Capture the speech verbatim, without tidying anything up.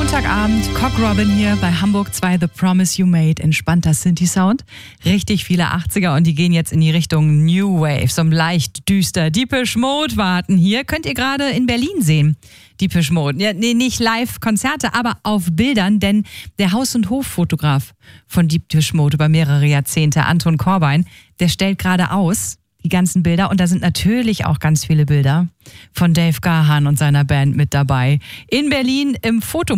Montagabend, Cock Robin hier bei Hamburg zwei, The Promise You Made, entspannter Synthi-Sound. Richtig viele achtziger und die gehen jetzt in die Richtung New Wave, so leicht düster. Depeche Mode warten hier, könnt ihr gerade in Berlin sehen. Depeche Mode, ja, nee, nicht Live-Konzerte, aber auf Bildern, denn der Haus- und Hoffotograf von Depeche Mode über mehrere Jahrzehnte, Anton Corbijn, der stellt gerade aus die ganzen Bilder und da sind natürlich auch ganz viele Bilder von Dave Gahan und seiner Band mit dabei. In Berlin im Foto